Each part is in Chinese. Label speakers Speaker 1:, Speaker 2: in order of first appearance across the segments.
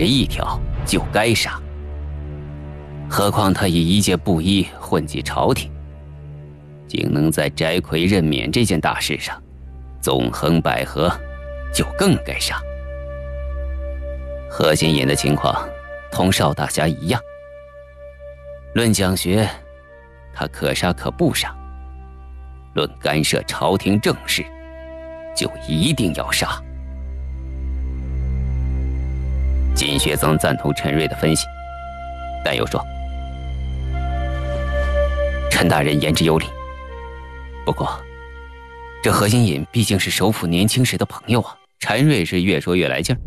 Speaker 1: 这一条就该杀。何况他以一介布衣混迹朝廷，竟能在翟逵任免这件大事上纵横捭阖，就更该杀。何心隐的情况同邵大侠一样，论讲学，他可杀可不杀；论干涉朝廷政事，就一定要杀。金学曾赞同陈瑞的分析，但又说：“陈大人言之有理，不过这何心隐毕竟是首辅年轻时的朋友啊。”陈瑞是越说越来劲儿。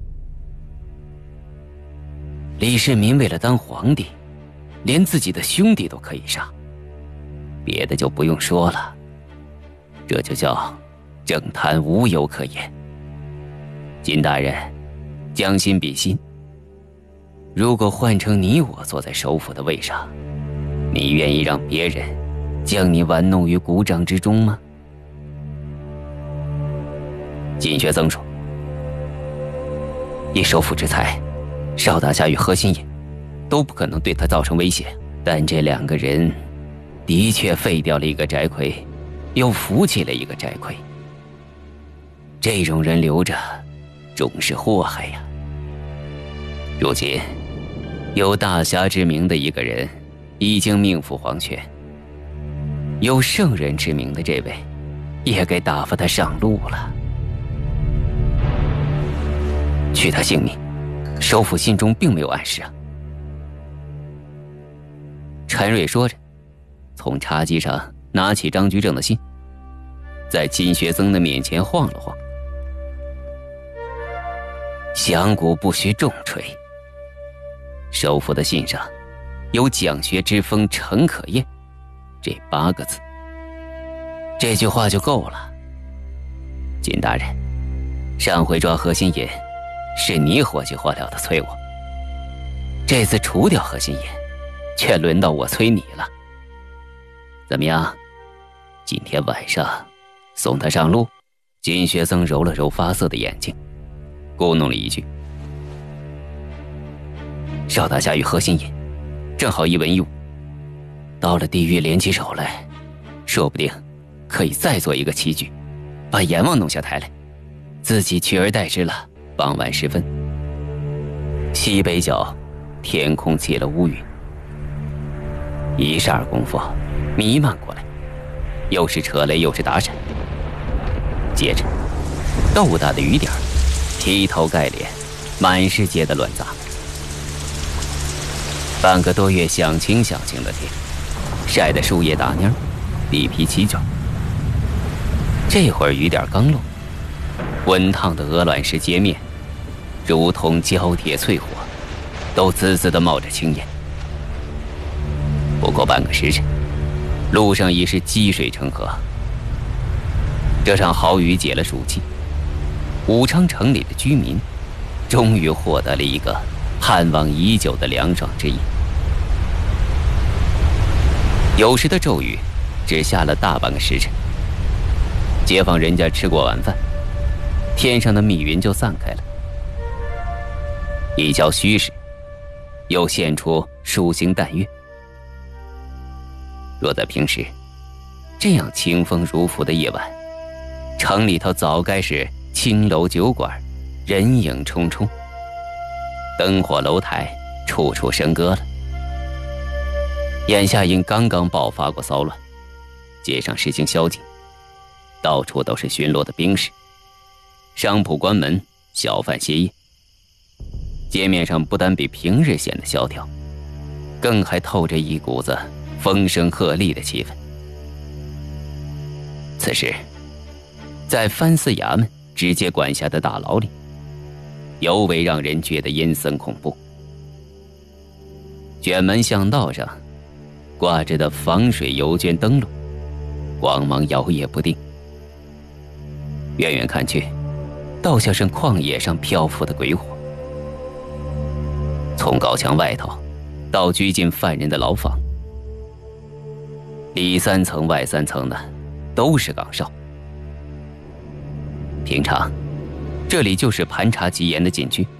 Speaker 1: 李世民为了当皇帝，连自己的兄弟都可以杀，别的就不用说了，这就叫政坛无有可言。金大人，将心比心，如果换成你我坐在首辅的位上，你愿意让别人将你玩弄于股掌之中吗？金学曾说：“以首辅之才，邵大侠与何心隐都不可能对他造成威胁，但这两个人的确废掉了一个翟逵，又扶起了一个翟逵。这种人留着，终是祸害呀。如今有大侠之名的一个人已经命赴黄泉，有圣人之名的这位也该打发他上路了。取他性命，首辅心中并没有暗示啊。”陈瑞说着，从茶几上拿起张居正的信，在金学曾的面前晃了晃。响鼓不须重锤，首辅的信上有讲学之风诚可验这8个字，这句话就够了。金大人，上回抓何心隐是你火急火燎的催我，这次除掉何心隐，却轮到我催你了。怎么样？今天晚上送他上路？金学曾揉了揉发涩的眼睛，咕哝了一句：“邵大侠与何心隐正好一文一武，到了地狱联起手来，说不定可以再做一个棋局，把阎王弄下台来，自己取而代之了。”傍晚时分，西北角天空起了乌云，一霎功夫弥漫过来，又是扯雷又是打闪，接着豆大的雨点劈头盖脸，满世界的乱砸。半个多月响晴响晴的天，晒得树叶打蔫，地皮起卷。这会儿雨点刚落，滚烫的鹅卵石街面如同焦铁淬火，都滋滋地冒着青烟。不过半个时辰，路上已是积水成河。这场豪雨解了暑气，武昌城里的居民终于获得了一个盼望已久的凉爽之夜。有时的骤雨只下了大半个时辰，街坊人家吃过晚饭，天上的密云就散开了。一觉虚实，又现出数星淡月。若在平时，这样清风如拂的夜晚，城里头早该是青楼酒馆，人影重重，灯火楼台，处处笙歌了。眼下因刚刚爆发过骚乱，街上实行宵禁，到处都是巡逻的兵士，商铺关门，小贩歇业。街面上不但比平日显得萧条，更还透着一股子风声鹤唳的气氛。此时，在藩司衙门直接管辖的大牢里，尤为让人觉得阴森恐怖。卷门巷道上挂着的防水油绢灯笼，光芒摇曳不定。远远看去，倒像是旷野上漂浮的鬼火。从高墙外头到拘禁犯人的牢房，里3层外3层的都是岗哨。平常这里就是盘查极严的禁区，